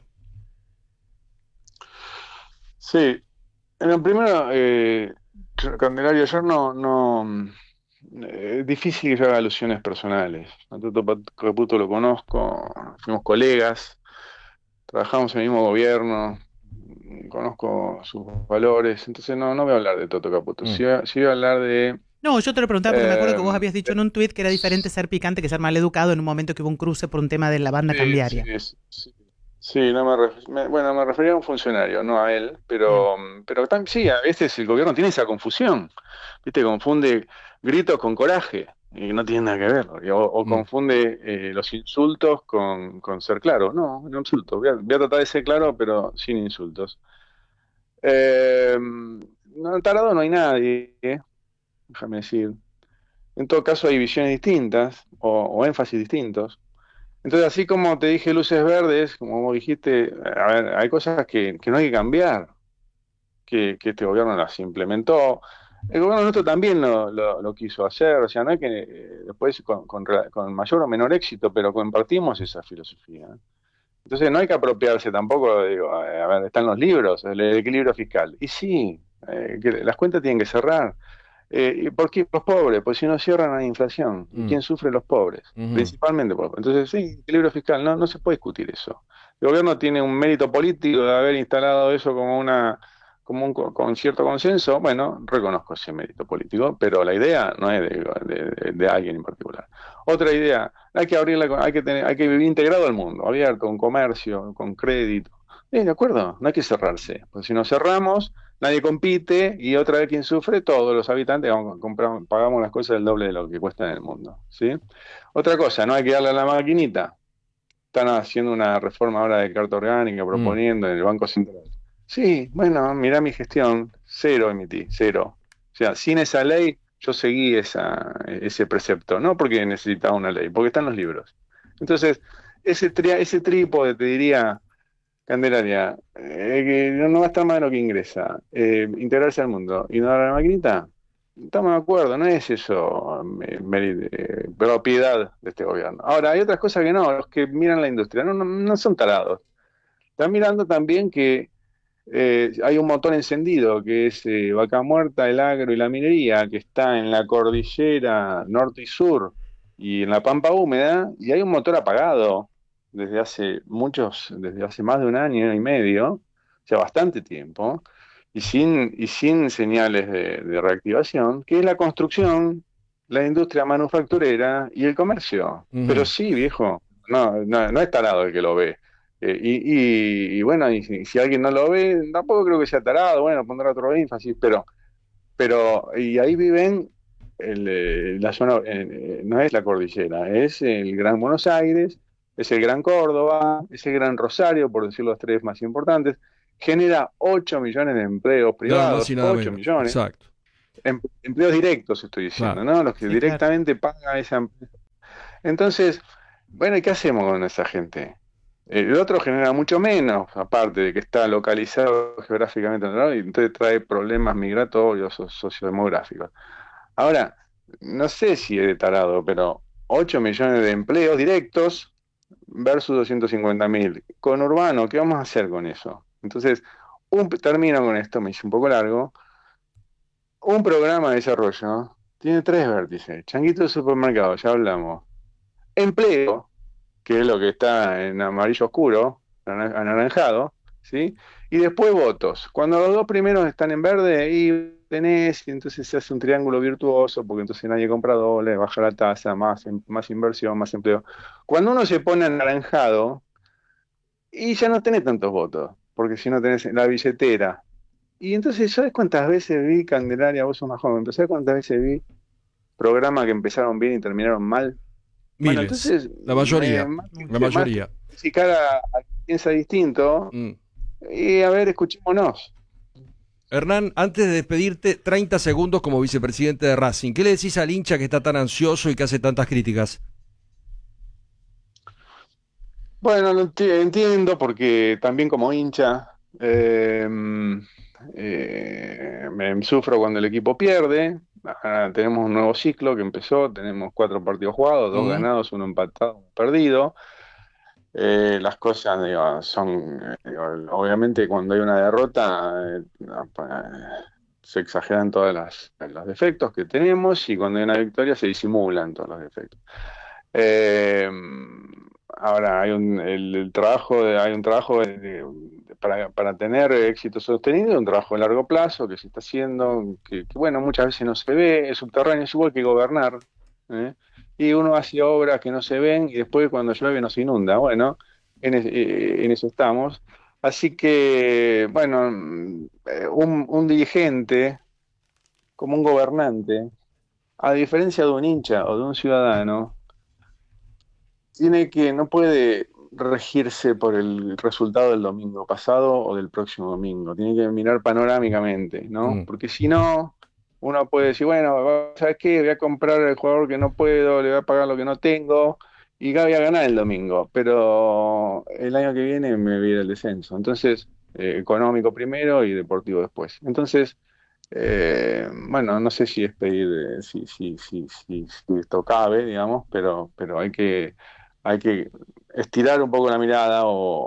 Sí. Primero, Candelaria, yo no es difícil que yo haga alusiones personales. A Toto Caputo lo conozco, fuimos colegas, trabajamos en el mismo gobierno, conozco sus valores, entonces no voy a hablar de Toto Caputo. Sí voy a hablar de... No, yo te lo preguntaba porque me acuerdo que vos habías dicho en un tuit que era diferente ser picante que ser maleducado en un momento que hubo un cruce por un tema de la banda cambiaria. Sí, me refería a un funcionario, no a él, pero también sí, a veces el gobierno tiene esa confusión, ¿viste? Confunde gritos con coraje, y no tiene nada que ver, o confunde los insultos con ser claro. No insulto, voy a tratar de ser claro, pero sin insultos. No, tarado no hay nadie, déjame decir. En todo caso hay visiones distintas, o énfasis distintos. Entonces, así como te dije luces verdes, como vos dijiste, a ver, hay cosas que no hay que cambiar, que este gobierno las implementó. El gobierno nuestro también lo quiso hacer, o sea, no es que después con mayor o menor éxito, pero compartimos esa filosofía. Entonces no hay que apropiarse tampoco, digo, a ver, están los libros, el equilibrio fiscal. Y sí, que las cuentas tienen que cerrar. ¿Y por qué los pobres? Pues si no cierran hay inflación. ¿Y quién sufre? Los pobres, principalmente pobres. Entonces sí, equilibrio fiscal, no se puede discutir eso. El gobierno tiene un mérito político de haber instalado eso con cierto consenso. Bueno, reconozco ese mérito político, pero la idea no es de alguien en particular. Otra idea, hay que vivir integrado al mundo, abierto, con comercio, con crédito. De acuerdo, no hay que cerrarse, porque si nos cerramos, nadie compite y otra vez quien sufre, todos los habitantes pagamos las cosas el doble de lo que cuesta en el mundo, ¿sí? Otra cosa, no hay que darle a la maquinita. Están haciendo una reforma ahora de carta orgánica, proponiendo en el Banco Central. Sí, bueno, mirá mi gestión, 0 emití, 0. O sea, sin esa ley yo seguí ese precepto, no porque necesitaba una ley, porque están los libros. Entonces, ese trípode, te diría, Candelaria, que no va a estar más de lo que ingresa, integrarse al mundo y no dar a la maquinita, estamos de acuerdo, no es eso propiedad de este gobierno. Ahora, hay otras cosas que no, los que miran la industria no son tarados. Están mirando también que hay un motor encendido, que es Vaca Muerta, el agro y la minería, que está en la cordillera norte y sur y en la pampa húmeda, y hay un motor apagado desde hace más de 1 año y medio, o sea, bastante tiempo, y sin señales de reactivación, que es la construcción, la industria manufacturera y el comercio. Pero sí, viejo, no es tarado el que lo ve. Y bueno, y si alguien no lo ve, tampoco creo que sea tarado, bueno, pondrá otro énfasis, pero y ahí viven la zona, no es la cordillera, es el Gran Buenos Aires, es el Gran Córdoba, es el Gran Rosario, por decir los tres más importantes, genera 8 millones de empleos privados, 8 millones. Exacto. Empleos directos estoy diciendo, ¿no? Los que directamente pagan esa empresa. Entonces, bueno, ¿y qué hacemos con esa gente? El otro genera mucho menos, aparte de que está localizado geográficamente, ¿no? Y entonces trae problemas migratorios o sociodemográficos. Ahora, no sé si es de tarado, pero 8 millones de empleos directos versus 250.000. Con urbano, ¿qué vamos a hacer con eso? Entonces, termino con esto, me hice un poco largo. Un programa de desarrollo tiene 3 vértices. Changuito de supermercado, ya hablamos. Empleo, que es lo que está en amarillo oscuro, anaranjado, ¿sí? Y después votos. Cuando los 2 primeros están en verde, ahí tenés, y entonces se hace un triángulo virtuoso, porque entonces nadie compra doble, baja la tasa, más inversión, más empleo. Cuando uno se pone anaranjado, y ya no tenés tantos votos, porque si no tenés la billetera. Y entonces, ¿sabes cuántas veces vi, Candelaria, vos sos más joven, pero ¿sabes cuántas veces vi programas que empezaron bien y terminaron mal? Miles. Bueno, entonces, la mayoría. La mayoría. Si cada piensa distinto, y a ver, escuchémonos. Hernán, antes de despedirte, 30 segundos como vicepresidente de Racing. ¿Qué le decís al hincha que está tan ansioso y que hace tantas críticas? Bueno, lo entiendo porque también como hincha me sufro cuando el equipo pierde. Ahora tenemos un nuevo ciclo que empezó, tenemos 4 partidos jugados, 2 ganados, 1 empatado, 1 perdido. Las cosas son, obviamente cuando hay una derrota se exageran todos los defectos que tenemos, y cuando hay una victoria se disimulan todos los defectos. Ahora hay un trabajo para tener éxito sostenido, un trabajo de largo plazo que se está haciendo, que bueno, muchas veces no se ve, es subterráneo, es igual que gobernar, y uno hace obras que no se ven y después cuando llueve nos inunda. Bueno, en eso estamos. Así que, bueno, un dirigente, como un gobernante, a diferencia de un hincha o de un ciudadano, no puede regirse por el resultado del domingo pasado o del próximo domingo. Tiene que mirar panorámicamente, ¿no? Porque si no, uno puede decir, bueno, ¿sabes qué? Voy a comprar el jugador que no puedo, le voy a pagar lo que no tengo y voy a ganar el domingo, pero el año que viene me viene el descenso. Entonces, económico primero y deportivo después. Entonces, bueno, no sé si es pedir, si esto cabe, digamos, pero hay que estirar un poco la mirada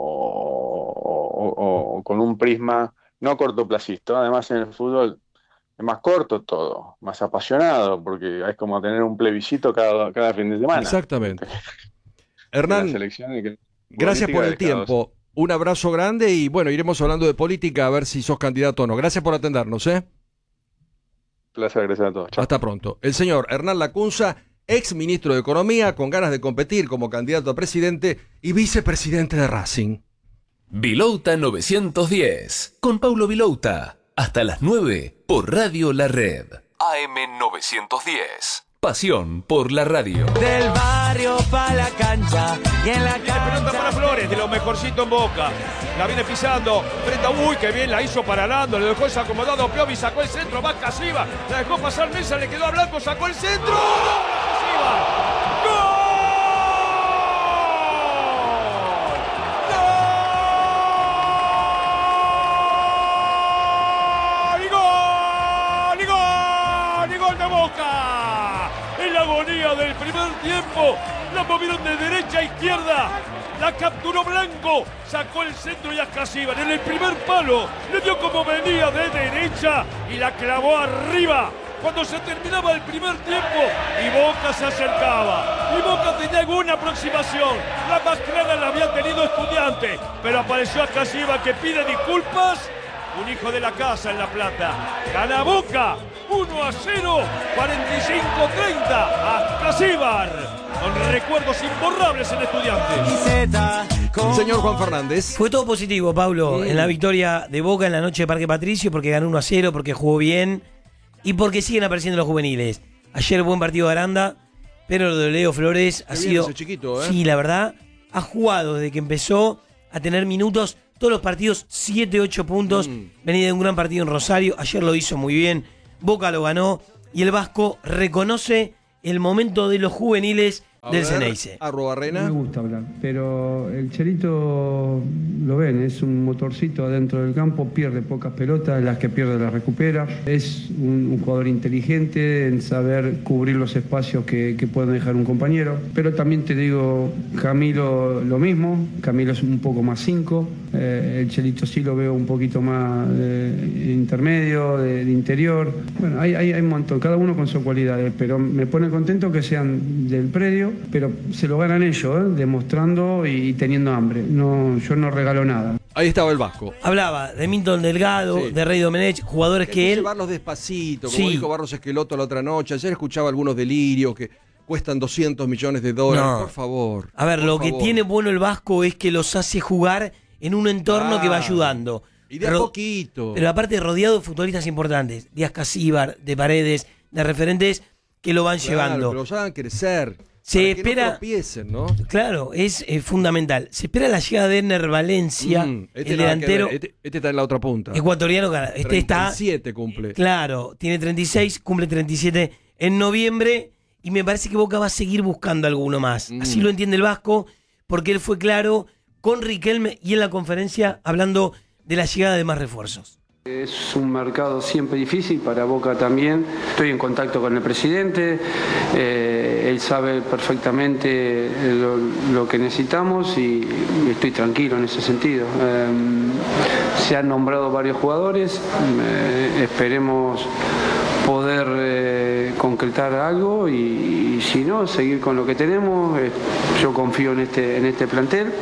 o con un prisma no cortoplacista. Además, en el fútbol es más corto todo, más apasionado, porque es como tener un plebiscito cada fin de semana. Exactamente. Hernán, gracias por el tiempo. Un abrazo grande y bueno, iremos hablando de política a ver si sos candidato o no. Gracias por atendernos, Placer, gracias a todos. Chao. Hasta pronto. El señor Hernán Lacunza, ex ministro de Economía, con ganas de competir como candidato a presidente y vicepresidente de Racing. Vilouta 910, con Paulo Vilouta, hasta las 9 por Radio La Red. AM 910, pasión por la radio. Del barrio pa' la cancha y en la cancha. Pelota para Flores, de lo mejorcito en Boca. La viene pisando, frente a uy, que bien la hizo para Lando, le dejó desacomodado Piovi, sacó el centro, va Casiva, la dejó pasar Mesa, le quedó a Blanco, sacó el centro. ¡Gol! En la agonía del primer tiempo, la movieron de derecha a izquierda, la capturó Blanco, sacó el centro y a Casíbar en el primer palo, le dio como venía de derecha y la clavó arriba. Cuando se terminaba el primer tiempo y Boca se acercaba, y Boca tenía alguna aproximación, la más clara la había tenido Estudiante, pero apareció a Casíbar que pide disculpas. Un hijo de la casa en La Plata. Gana Boca 1-0, 45-30 a Casíbar. Con recuerdos imborrables en Estudiantes. Señor Juan Fernández. Fue todo positivo, Pablo, en la victoria de Boca en la noche de Parque Patricio, porque ganó 1-0, porque jugó bien y porque siguen apareciendo los juveniles. Ayer buen partido de Aranda, pero lo de Leo Flores ha sido... Ese chiquito, Sí, la verdad, ha jugado desde que empezó a tener minutos todos los partidos, 7-8 puntos. Venía de un gran partido en Rosario, ayer lo hizo muy bien, Boca lo ganó y el Vasco reconoce el momento de los juveniles del Ceneice. Arrobarrena. No me gusta hablar, pero el Cherito lo ven, es un motorcito adentro del campo, pierde pocas pelotas, las que pierde las recupera. Es un jugador inteligente en saber cubrir los espacios que puede dejar un compañero. Pero también te digo, Camilo lo mismo, Camilo es un poco más 5, el Cherito sí lo veo un poquito más intermedio, de interior. Bueno, hay un montón, cada uno con sus cualidades, pero me pone contento que sean del predio, pero se lo ganan ellos, demostrando y teniendo hambre. No, yo no regalo nada. Ahí estaba el Vasco. Hablaba de Milton Delgado, de Rey Domenech, jugadores que él... llevarlos despacito, como dijo Barros Esqueloto la otra noche. Ayer escuchaba algunos delirios que cuestan $200 millones. Por favor. A ver, lo que tiene bueno el Vasco es que los hace jugar en un entorno que va ayudando. Y de a poquito. Pero aparte rodeado de futbolistas importantes. Díaz Casíbar, de Paredes, de referentes que lo van llevando. Pero los hagan crecer. Se espera, que no tropiecen, ¿no? Claro, es fundamental. Se espera la llegada de Ener Valencia, el delantero. Este está en la otra punta. Ecuatoriano, este 37 está. Cumple. Claro, tiene 36, cumple 37 en noviembre. Y me parece que Boca va a seguir buscando alguno más. Así lo entiende el Vasco, porque él fue claro con Riquelme y en la conferencia hablando de la llegada de más refuerzos. Es un mercado siempre difícil, para Boca también. Estoy en contacto con el presidente, él sabe perfectamente lo que necesitamos y estoy tranquilo en ese sentido. Se han nombrado varios jugadores, esperemos poder concretar algo y si no, seguir con lo que tenemos. Yo confío en este plantel.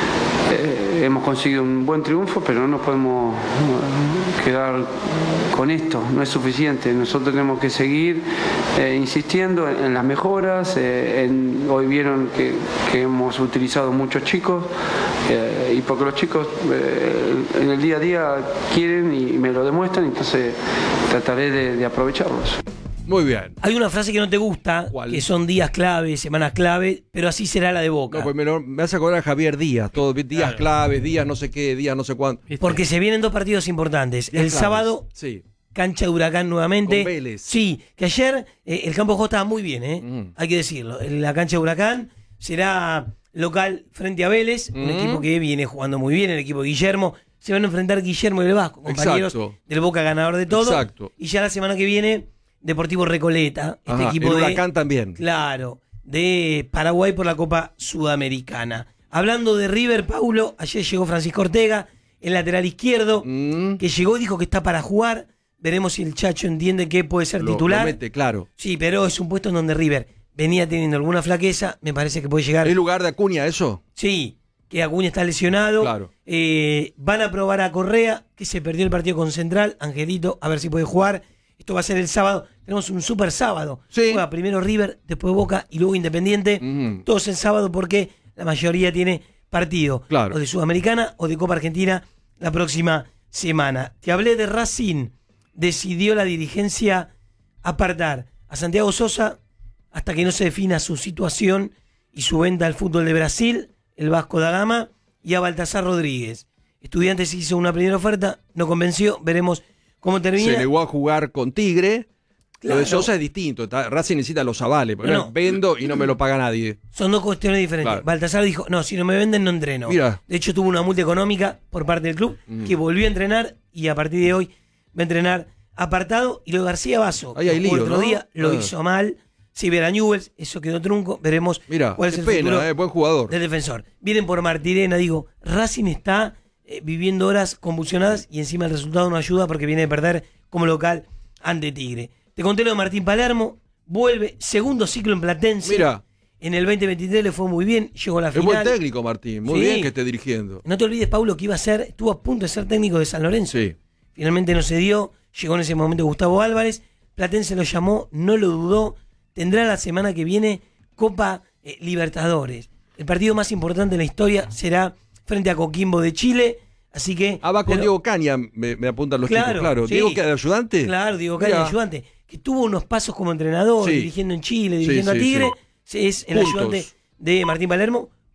Hemos conseguido un buen triunfo, pero no nos podemos quedar con esto, no es suficiente. Nosotros tenemos que seguir insistiendo en las mejoras. Hoy vieron que hemos utilizado muchos chicos y porque los chicos en el día a día quieren y me lo demuestran, entonces trataré de aprovecharlos. Muy bien. Hay una frase que no te gusta, que son días clave, semanas clave, pero así será la de Boca. No, pues me hace acordar a Javier Díaz, todo días claves, días no sé qué, días no sé cuánto. Porque se vienen dos partidos importantes. El sábado, cancha de Huracán nuevamente. Con Vélez. Sí, que ayer el campo de juego estaba muy bien, hay que decirlo. La cancha de Huracán será local frente a Vélez, un equipo que viene jugando muy bien, el equipo de Guillermo. Se van a enfrentar Guillermo y el Vasco, compañeros del Boca ganador de todo. Exacto. Y ya la semana que viene... Deportivo Recoleta, equipo de Huracán también. Claro, de Paraguay por la Copa Sudamericana. Hablando de River, Paulo, ayer llegó Francisco Ortega, el lateral izquierdo, que llegó y dijo que está para jugar. Veremos si el Chacho entiende que puede ser titular. Lo mete, claro. Sí, pero es un puesto en donde River venía teniendo alguna flaqueza, me parece que puede llegar. ¿Es lugar de Acuña eso? Sí, que Acuña está lesionado. Claro. Van a probar a Correa, que se perdió el partido con Central, Angelito, a ver si puede jugar. Esto va a ser el sábado. Tenemos un super sábado. Juega primero River, después Boca y luego Independiente. Todos el sábado porque la mayoría tiene partido. Claro. O de Sudamericana o de Copa Argentina la próxima semana. Te hablé de Racing. Decidió la dirigencia apartar a Santiago Sosa hasta que no se defina su situación y su venta al fútbol de Brasil, el Vasco da Gama, y a Baltasar Rodríguez. Estudiantes hizo una primera oferta, no convenció, veremos cómo termina. Se negó a jugar con Tigre. Claro. Lo de Sosa es distinto. Racing necesita los avales. Vendo y no me lo paga nadie. Son dos cuestiones diferentes. Claro. Baltasar dijo, no, si no me venden no entreno. Mira. De hecho tuvo una multa económica por parte del club que volvió a entrenar y a partir de hoy va a entrenar apartado. Y lo de García Basso, el otro día lo hizo mal. Si Vera Newell's, eso quedó trunco. Veremos cuál es el futuro buen jugador del defensor. Vienen por Martirena, digo, Racing está viviendo horas convulsionadas y encima el resultado no ayuda porque viene de perder como local ante Tigre. Te conté lo de Martín Palermo, vuelve, segundo ciclo en Platense. Mira. En el 2023 le fue muy bien, llegó a la final. Es buen técnico, Martín, muy bien que esté dirigiendo. No te olvides, Paulo, que estuvo a punto de ser técnico de San Lorenzo. Sí. Finalmente no se dio, llegó en ese momento Gustavo Álvarez, Platense lo llamó, no lo dudó, tendrá la semana que viene Copa Libertadores. El partido más importante de la historia será frente a Coquimbo de Chile. Así que. Va con Diego Caña, me apuntan los chicos, claro. Sí. ¿Diego Caña, ayudante? Claro, Diego Caña, ayudante. Que tuvo unos pasos como entrenador, dirigiendo en Chile, dirigiendo a Tigre. Es el ayudante de Martín Palermo.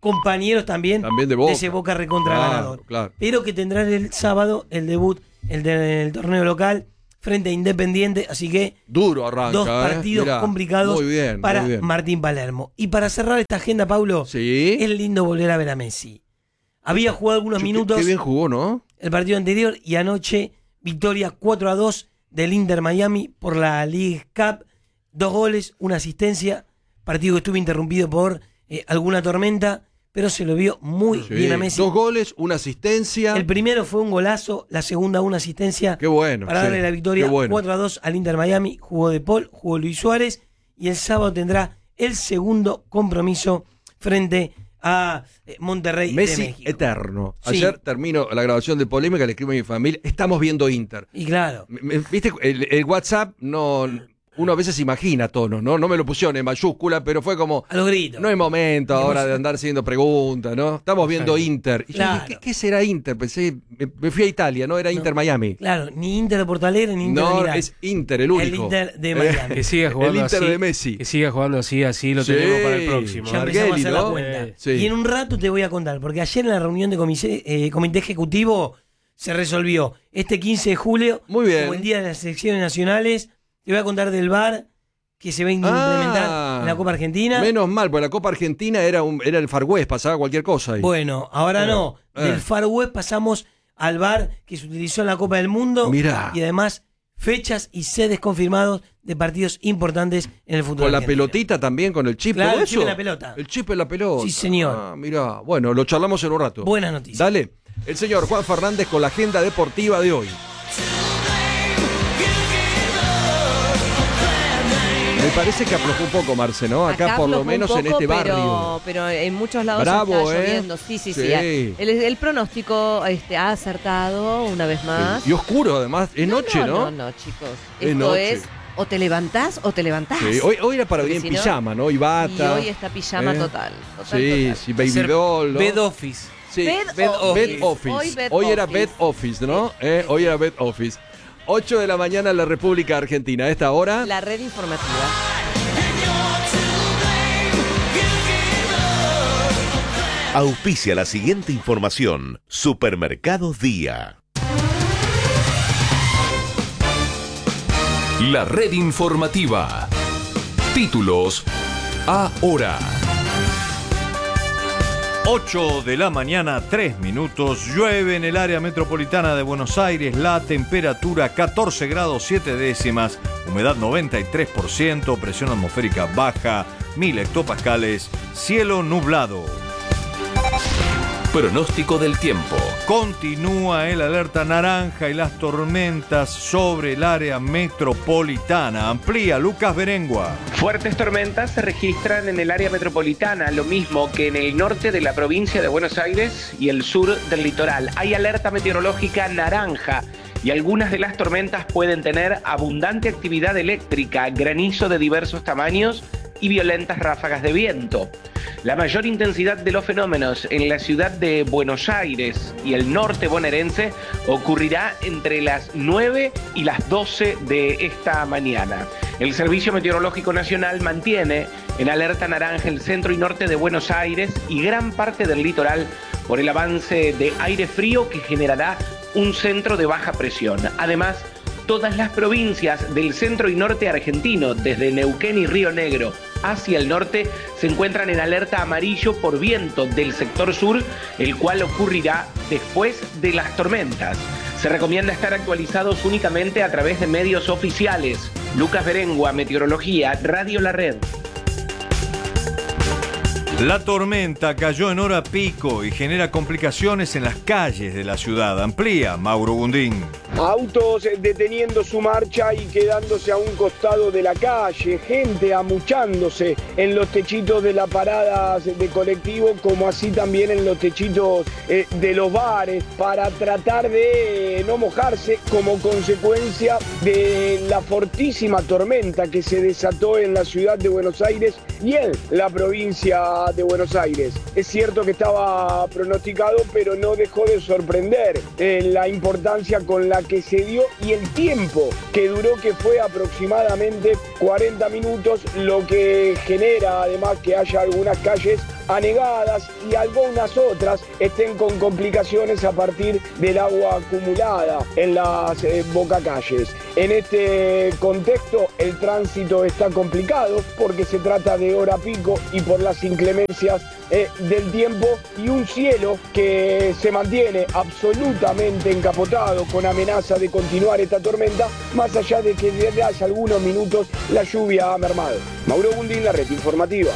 compañeros también de Boca. ese Boca recontra ganador. Claro. Pero que tendrán el sábado el debut, el del torneo local, frente a Independiente, así que duro arranca, dos partidos Mirá, complicados muy bien, para muy bien. Martín Palermo. Y para cerrar esta agenda, Paulo, es lindo volver a ver a Messi. Había jugado algunos minutos. Qué bien jugó, ¿no? El partido anterior y anoche victoria 4-2 del Inter Miami por la League Cup. 2 goles, una asistencia. Partido que estuvo interrumpido por alguna tormenta, pero se lo vio muy bien a Messi. 2 goles, una asistencia. El primero fue un golazo, la segunda una asistencia. Qué bueno. Para darle la victoria 4-2 al Inter Miami. Jugó De Paul, jugó Luis Suárez y el sábado tendrá el segundo compromiso frente a Monterrey Messi de México. eterno. Sí. Ayer termino la grabación de Polémica, le escribo a mi familia, estamos viendo Inter. Y claro. ¿Viste? El WhatsApp no... Uno a veces imagina tonos, ¿no? No me lo pusieron en mayúscula, pero fue como... A los gritos. No es momento ahora de andar haciendo preguntas, ¿no? Estamos viendo Inter. Y Claro. yo dije, ¿qué será Inter? Pensé, me fui a Italia, ¿no? Era Inter Miami. Claro, ni Inter de Porto Alegre, ni Inter de No, Milán. es Inter, el único. El Inter de Miami. Que siga jugando el Inter así, de Messi. Que siga jugando así lo tenemos para el próximo. Ya empezamos a hacer la ¿no? cuenta. Sí. Y en un rato te voy a contar, porque ayer en la reunión de comité ejecutivo se resolvió este 15 de julio, Muy bien. como el Día de las Selecciones Nacionales. Te voy a contar del VAR que se va a implementar en la Copa Argentina. Menos mal, porque la Copa Argentina era el Far West, pasaba cualquier cosa ahí. Bueno, ahora no. Del Far West pasamos al VAR que se utilizó en la Copa del Mundo. Mirá. Y además fechas y sedes confirmados de partidos importantes en el fútbol Con la argentino. pelotita también, con el chip, Claro, todo el eso. chip en la pelota. El chip en la pelota. Sí, señor. Ah, mirá. Bueno, lo charlamos en un rato. Buenas noticias. Dale. El señor Juan Fernández con la agenda deportiva de hoy. Me parece que aflojó un poco, Marce, ¿no? Acá por lo aflojó menos un en poco, este barrio. Pero en muchos lados Bravo, está lloviendo. Sí. Sí. El pronóstico ha acertado una vez más. Y oscuro, además. Es noche, ¿no? No, chicos. Es Esto noche. es o te levantás o te levantás. Sí, hoy era para Porque venir en si no- pijama, ¿no? Y bata. Y hoy está pijama total. Sí, Baby Ser doll, ¿no? Bed Office. Sí, Bed Bed Office. Office. Hoy Hoy era Office. Bed Office, ¿no? Hoy era Bed Office. 8 de la mañana en la República Argentina. A esta hora. La red informativa. Auspicia la siguiente información. Supermercados Día. La red informativa. Títulos ahora. 8 de la mañana, 3 minutos. Llueve en el área metropolitana de Buenos Aires. La temperatura 14 grados 7 décimas. Humedad 93%. Presión atmosférica baja. 1000 hectopascales. Cielo nublado. Pronóstico del tiempo. Continúa el alerta naranja y las tormentas sobre el área metropolitana. Amplía Lucas Berengua. Fuertes tormentas se registran en el área metropolitana, lo mismo que en el norte de la provincia de Buenos Aires y el sur del litoral. Hay alerta meteorológica naranja y algunas de las tormentas pueden tener abundante actividad eléctrica, granizo de diversos tamaños y violentas ráfagas de viento. La mayor intensidad de los fenómenos en la ciudad de Buenos Aires y el norte bonaerense ocurrirá entre las 9 y las 12 de esta mañana. El Servicio Meteorológico Nacional mantiene en alerta naranja el centro y norte de Buenos Aires y gran parte del litoral por el avance de aire frío que generará un centro de baja presión. Además, todas las provincias del centro y norte argentino, desde Neuquén y Río Negro hacia el norte, se encuentran en alerta amarillo por viento del sector sur, el cual ocurrirá después de las tormentas. Se recomienda estar actualizados únicamente a través de medios oficiales. Lucas Berengua, Meteorología, Radio La Red. La tormenta cayó en hora pico y genera complicaciones en las calles de la ciudad. Amplía Mauro Gundín. Autos deteniendo su marcha y quedándose a un costado de la calle, gente amuchándose en los techitos de las paradas de colectivo, como así también en los techitos de los bares, para tratar de no mojarse como consecuencia de la fortísima tormenta que se desató en la ciudad de Buenos Aires y en la provincia ciudad de Buenos Aires. Es cierto que estaba pronosticado, pero no dejó de sorprender la importancia con la que se dio y el tiempo que duró, que fue aproximadamente 40 minutos, lo que genera además que haya algunas calles anegadas y algunas otras estén con complicaciones a partir del agua acumulada en las bocacalles. En este contexto el tránsito está complicado porque se trata de hora pico y por las inclemencias del tiempo y un cielo que se mantiene absolutamente encapotado con amenaza de continuar esta tormenta, más allá de que desde hace algunos minutos la lluvia ha mermado. Mauro Bundín, la red informativa.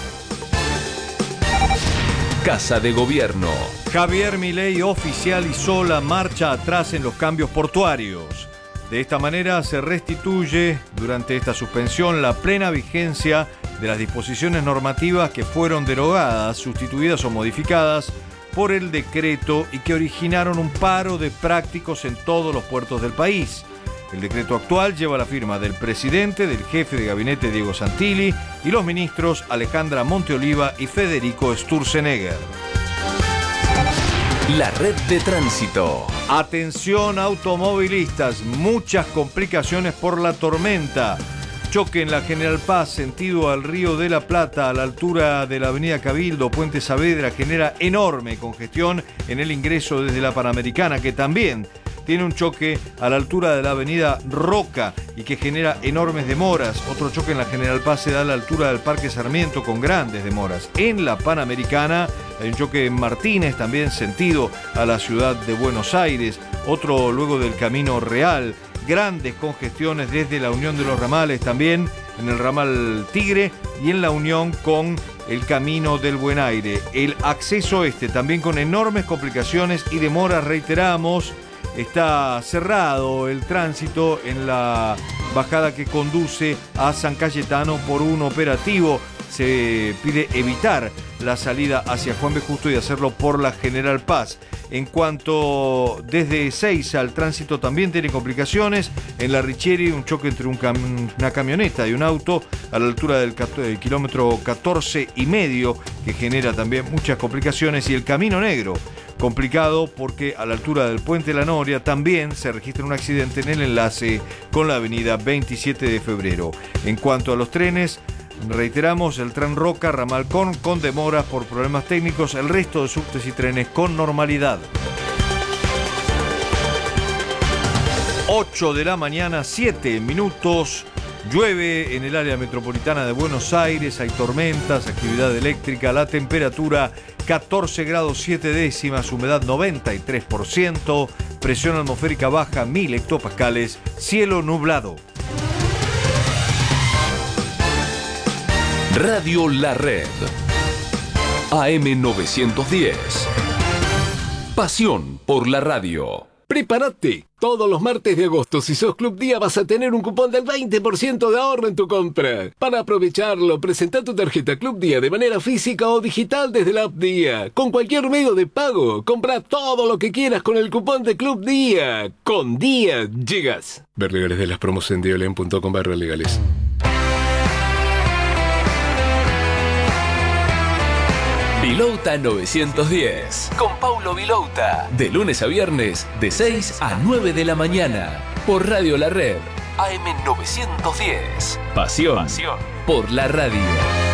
Casa de Gobierno. Javier Milei oficializó la marcha atrás en los cambios portuarios. De esta manera se restituye durante esta suspensión la plena vigencia de las disposiciones normativas que fueron derogadas, sustituidas o modificadas por el decreto y que originaron un paro de prácticos en todos los puertos del país. El decreto actual lleva la firma del presidente, del jefe de gabinete Diego Santilli y los ministros Alejandra Monteoliva y Federico Sturzenegger. La red de tránsito. Atención automovilistas, muchas complicaciones por la tormenta. Choque en la General Paz, sentido al Río de la Plata, a la altura de la avenida Cabildo, Puente Saavedra, genera enorme congestión en el ingreso desde la Panamericana, que también tiene un choque a la altura de la avenida Roca y que genera enormes demoras. Otro choque en la General Paz se da a la altura del Parque Sarmiento con grandes demoras. En la Panamericana hay un choque en Martínez, también sentido a la ciudad de Buenos Aires. Otro luego del Camino Real. Grandes congestiones desde la Unión de los Ramales, también en el ramal Tigre y en la unión con el Camino del Buen Aire. El acceso también con enormes complicaciones y demoras, reiteramos. Está cerrado el tránsito en la bajada que conduce a San Cayetano por un operativo. Se pide evitar la salida hacia Juan B. Justo y hacerlo por la General Paz. En cuanto desde Ezeiza, el tránsito también tiene complicaciones. En la Richieri, un choque entre una camioneta y un auto a la altura del kilómetro 14,5, que genera también muchas complicaciones. Y el Camino Negro, complicado porque a la altura del Puente La Noria también se registra un accidente en el enlace con la avenida 27 de febrero. En cuanto a los trenes, reiteramos, el tren Roca, ramal con demoras por problemas técnicos, el resto de subtes y trenes con normalidad. 8 de la mañana, 7 minutos. Llueve en el área metropolitana de Buenos Aires, hay tormentas, actividad eléctrica, la temperatura 14 grados 7 décimas, humedad 93%, presión atmosférica baja 1000 hectopascales, cielo nublado. Radio La Red. AM 910. Pasión por la radio. ¡Prepárate! Todos los martes de agosto, si sos Club Día, vas a tener un cupón del 20% de ahorro en tu compra. Para aprovecharlo, presenta tu tarjeta Club Día de manera física o digital desde la app Día. Con cualquier medio de pago, compra todo lo que quieras con el cupón de Club Día. Con Día llegas. Ver legales de las promos en diolen.com/legales. Vilouta 910. Con Paulo Vilouta. De lunes a viernes, de 6 a 9 de la mañana. Por Radio La Red. AM 910. Pasión por la radio.